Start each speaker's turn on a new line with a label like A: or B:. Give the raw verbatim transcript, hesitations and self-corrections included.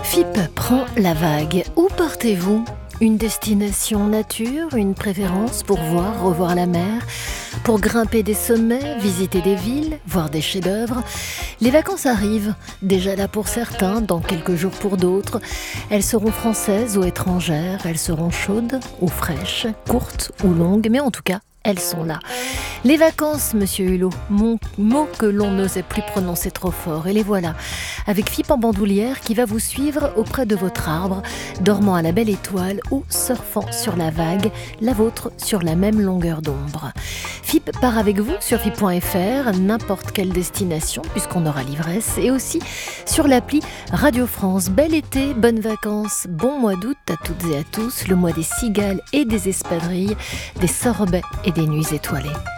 A: F I P prend la vague. Où partez-vous ? Une destination nature, une préférence pour voir, revoir la mer, pour grimper des sommets, visiter des villes, voir des chefs-d'œuvre. Les vacances arrivent, déjà là pour certains, dans quelques jours pour d'autres. Elles seront françaises ou étrangères, elles seront chaudes ou fraîches, courtes ou longues, mais en tout cas, elles sont là. Les vacances, monsieur Hulot, mon mot que l'on n'osait plus prononcer trop fort. Et les voilà, avec F I P en bandoulière qui va vous suivre auprès de votre arbre, dormant à la belle étoile ou surfant sur la vague, la vôtre sur la même longueur d'ombre. F I P part avec vous sur F I P point F R, n'importe quelle destination, puisqu'on aura l'ivresse, et aussi sur l'appli Radio France. Bel été, bonnes vacances, bon mois d'août à toutes et à tous, le mois des cigales et des espadrilles, des sorbets et des nuits étoilées.